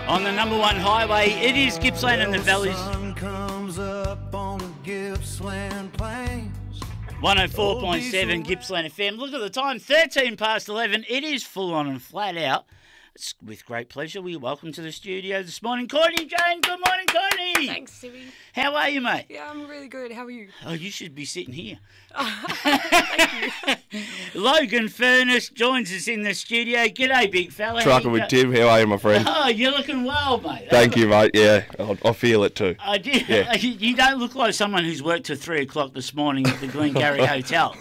On the number one highway, it is Gippsland and the Valleys. Sun comes up on the Gippsland plains. 104.7 Gippsland FM. Look at the time, 13 past 11. It is full on and flat out. It's with great pleasure we welcome to the studio this morning Courtney Jane. Good morning, Courtney. Thanks, Simi. How are you, mate? Yeah, I'm really good. How are you? Oh, you should be sitting here. Thank you. Logan Furness joins us in the studio. G'day, big fella. Trucking with Tim. How are you, my friend? Oh, you're looking well, mate. Thank you, mate. Yeah, I feel it too. I did. Yeah. You don't look like someone who's worked till 3 o'clock this morning at the Glengarry Hotel.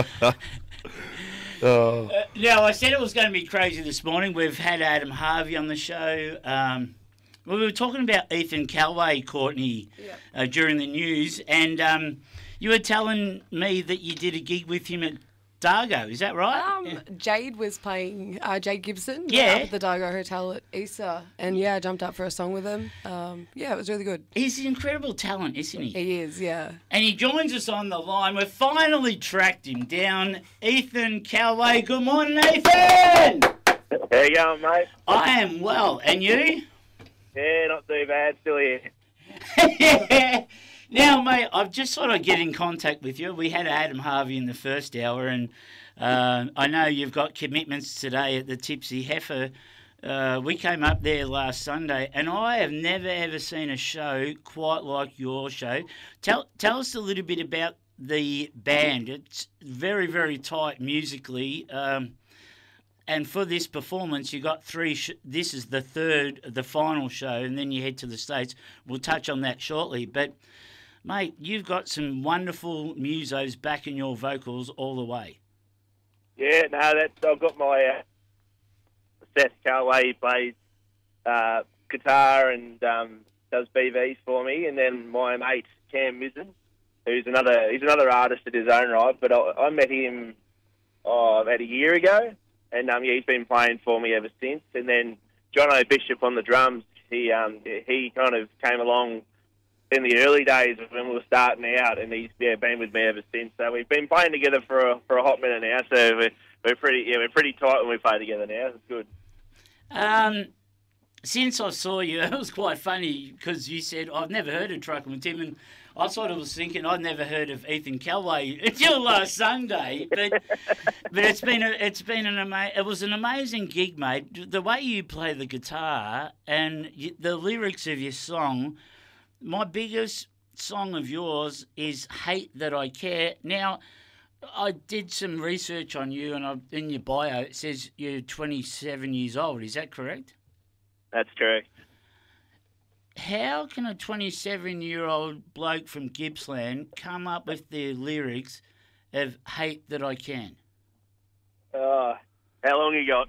Oh. Now, I said it was going to be crazy this morning. We've had Adam Harvey on the show. We were talking about Ethan Calway, Courtney, during the news, and you were telling me that you did a gig with him at Dargo. Is that right? Jade was playing, Jade Gibson, Yeah. up at the Dargo Hotel at Easter, and I jumped up for a song with him. It was really good. He's an incredible talent, isn't he? He is, yeah. And he joins us on the line. We've finally tracked him down. Ethan Calway. Good morning, Ethan. How you going, mate? I am well. And you? Yeah, not too bad. Still here. Now, mate, I've just thought I'd get in contact with you. We had Adam Harvey in the first hour, and I know you've got commitments today at the Tipsy Heifer. We came up there last Sunday, and I have never, ever seen a show quite like your show. Tell us a little bit about the band. It's very, very tight musically. And for this performance, you got three. This is the final show, and then you head to the States. We'll touch on that shortly. But, mate, you've got some wonderful musos backing your vocals all the way. Yeah, no, I've got my Seth Calway. He plays guitar and does BVs for me, and then my mate Cam Mizzen, he's another artist in his own right. But I met him about a year ago. And he's been playing for me ever since. And then Jono Bishop on the drums, he kind of came along in the early days when we were starting out, and he's been with me ever since. So we've been playing together for a hot minute now. So we're pretty tight when we play together now. It's good. Since I saw you, it was quite funny because you said I've never heard of Trucking with Tim, and I sort of was thinking I'd never heard of Ethan Calway until last Sunday. But it was an amazing gig, mate. The way you play the guitar and the lyrics of your song. My biggest song of yours is "Hate That I Care." Now, I did some research on you, and in your bio it says you're 27 years old. Is that correct? That's correct. How can a 27-year-old bloke from Gippsland come up with the lyrics of "Hate That I Can"? How long you got?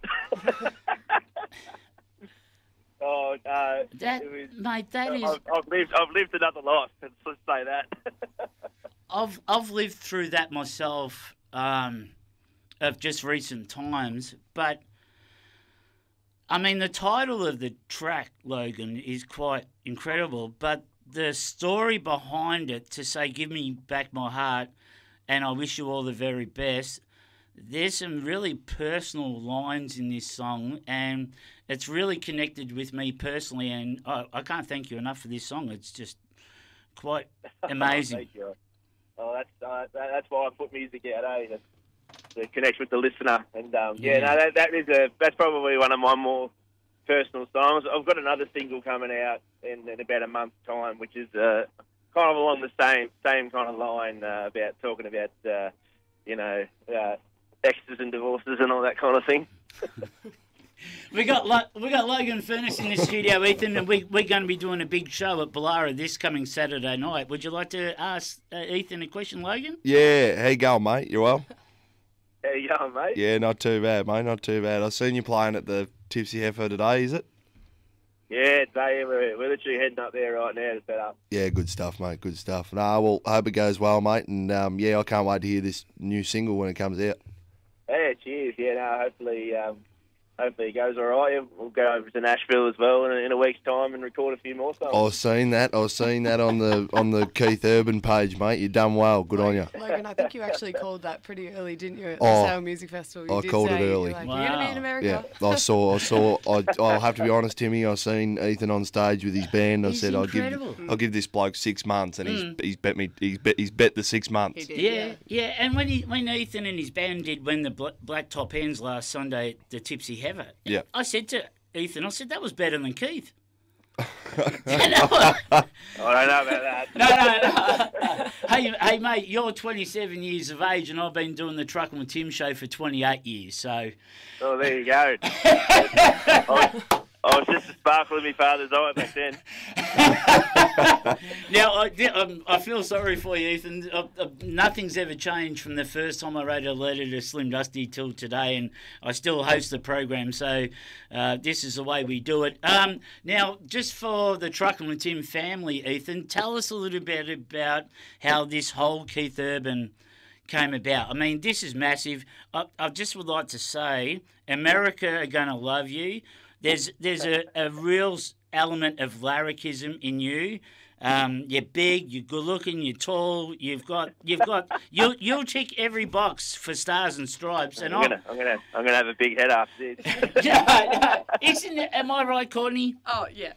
Mate, that is. I've lived another life. Let's say that. I've lived through that myself, of just recent times, but. I mean, the title of the track, Logan, is quite incredible, but the story behind it to say, "Give me back my heart and I wish you all the very best," there's some really personal lines in this song, and it's really connected with me personally, and I can't thank you enough for this song. It's just quite amazing. Thank you. Oh, that's why I put music out, eh? To connect with the listener, and that's probably one of my more personal songs. I've got another single coming out in about a month's time, which is kind of along the same kind of line, about talking about exes and divorces and all that kind of thing. We got Logan Furness in the studio, Ethan, and we're going to be doing a big show at Ballara this coming Saturday night. Would you like to ask Ethan a question, Logan? Yeah, how you going, mate? You well? How you going, mate? Yeah, not too bad, mate. Not too bad. I seen you playing at the Tipsy Heifer today. Is it? Yeah, today we're literally heading up there right now to set up. Yeah, good stuff, mate. Good stuff. Well, I hope it goes well, mate. And I can't wait to hear this new single when it comes out. Yeah, cheers. Yeah, hopefully hopefully it goes all right. We'll go over to Nashville as well in a week's time and record a few more songs. I was seeing that on the Keith Urban page, mate. You done well. Good on you. Logan, I think you actually called that pretty early, didn't you? At Oh, the Sale Music Festival. You I did called say, it early. You're, like, Wow. you're going to be in America. Yeah, I saw. I'll have to be honest, Timmy. I seen Ethan on stage with his band. I He's said incredible. I'll give this bloke 6 months, and he's bet me. He's bet the 6 months. He did, Yeah. And when Ethan and his band did win the Black Top Hens last Sunday at the Tipsy Heifer, Yeah. I said to Ethan, that was better than Keith. I don't know about that. No. Hey, mate, you're 27 years of age, and I've been doing the Truckin' with Tim show for 28 years. So, Oh, there you go. I was just a sparkle in my father's eye back then. now I feel sorry for you, Ethan. Nothing's ever changed from the first time I wrote a letter to Slim Dusty till today, and I still host the program. So this is the way we do it. Now, just for the Truckin' with Tim family, Ethan, tell us a little bit about how this whole Keith Urban came about. I mean, this is massive. I just would like to say, America are going to love you. There's a real element of larricism in you. You're big, you're good looking, you're tall. You'll tick every box for Stars and Stripes. And I'm gonna have a big head after this. Isn't it? Am I right, Courtney? Oh, yeah.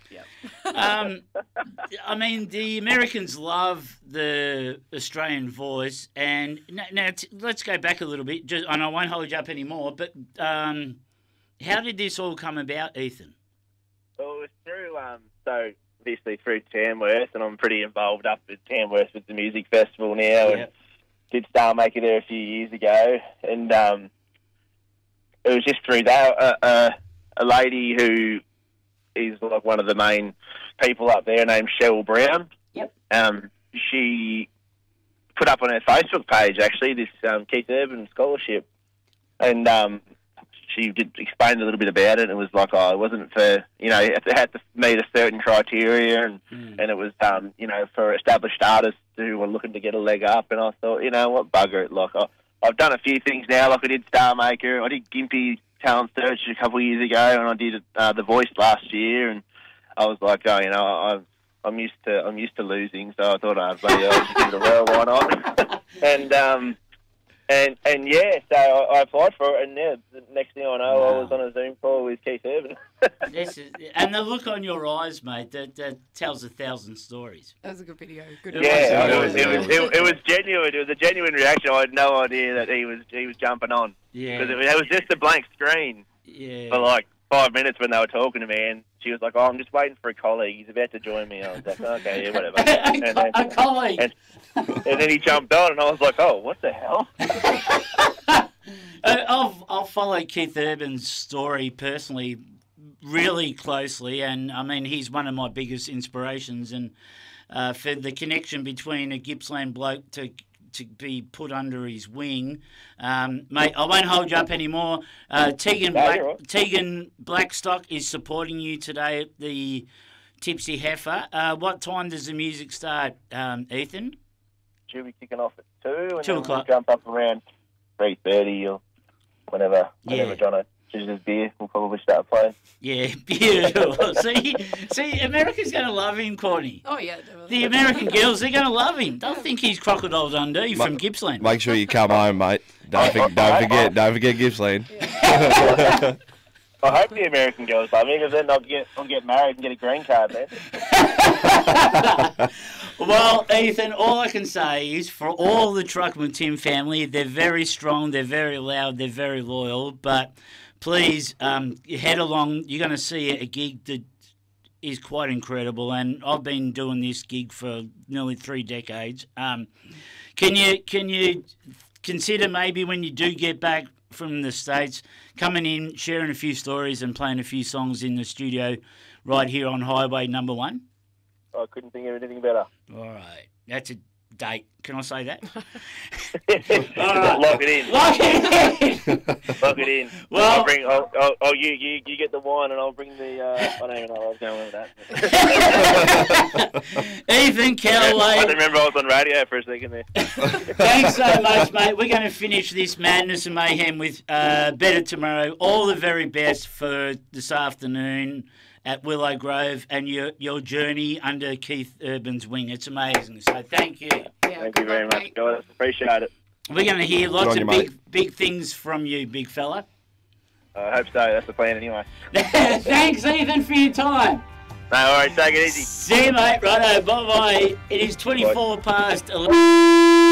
I mean, the Americans love the Australian voice, and now let's go back a little bit. And I won't hold you up anymore. But how did this all come about, Ethan? Well, it was through, so obviously through Tamworth, and I'm pretty involved up at Tamworth with the music festival now, and did Star Maker there a few years ago, and it was just through that, a lady who is like one of the main people up there named Cheryl Brown. Yep. She put up on her Facebook page, actually, this Keith Urban scholarship, and she did explain a little bit about it. It was like, it wasn't for, it had to meet a certain criteria, and it was, for established artists who were looking to get a leg up. And I thought, what bugger it. Like, I've done a few things now. Like, I did Star Maker, I did Gympie Talent Search a couple of years ago, and I did The Voice last year. And I was like, I'm used to losing, so I thought I'd just give it a whirl. Why not? And yeah, so I applied for it, and the next thing I know, I was on a Zoom call with Keith Urban. And the look on your eyes, mate, that tells 1,000 stories. That was a good video. Good Yeah, video. it was genuine. It was a genuine reaction. I had no idea that he was jumping on. Yeah. Because it was just a blank screen Yeah. for like 5 minutes when they were talking to me, and she was like, I'm just waiting for a colleague. He's about to join me. I was like, okay, yeah, whatever. A colleague. And then he jumped on, and I was like, oh, what the hell? I'll follow Keith Urban's story personally really closely, and I mean, he's one of my biggest inspirations, and for the connection between a Gippsland bloke to be put under his wing. Mate, I won't hold you up anymore. Tegan Blackstock is supporting you today at the Tipsy Heifer. What time does the music start, Ethan? She'll be kicking off at 2, and 2 then we'll o'clock. jump up around 3:30 or whenever Yeah. Jono chooses beer, we'll probably start playing. Yeah, beautiful. See, America's going to love him, Courtney. Oh, yeah, definitely. The American girls, they're going to love him. They'll think he's Crocodile Dundee from Gippsland. Make sure you come home, mate. Don't forget Gippsland. I hope the American girls love me, because then I'll get married and get a green card then. Well, Ethan, all I can say is for all the Truckman Tim family, they're very strong, they're very loud, they're very loyal, but please head along. You're going to see a gig that is quite incredible, and I've been doing this gig for nearly 3 decades. Can you consider maybe when you do get back from the States, coming in, sharing a few stories and playing a few songs in the studio right here on Highway Number 1? I couldn't think of anything better. All right. That's date. Can I say that? Lock it in. Lock it in. Lock it in. Well- You get the wine and I'll bring the. I don't even know what I was going with that. Ethan I Callaway, remember I was on radio for a second there. thanks so much, mate. We're going to finish this madness and mayhem with Better Tomorrow. All the very best for this afternoon at Willow Grove and your journey under Keith Urban's wing. It's amazing. So thank you. Yeah, Thank good you very luck, much, mate. guys. Appreciate it. We're going to hear lots on of you, big things from you, big fella. I hope so. That's the plan anyway. Thanks, Ethan, for your time. No worries. Take it easy. See you, mate. Righto. Bye-bye. It is 24 past 11.